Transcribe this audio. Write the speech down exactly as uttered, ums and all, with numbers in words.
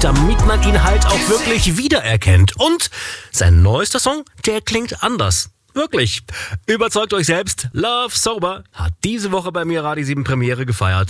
damit man ihn halt auch wirklich wiedererkennt. Und sein neuester Song, der klingt anders. Wirklich. Überzeugt euch selbst. Love Sober hat diese Woche bei mir Radio sieben Premiere gefeiert.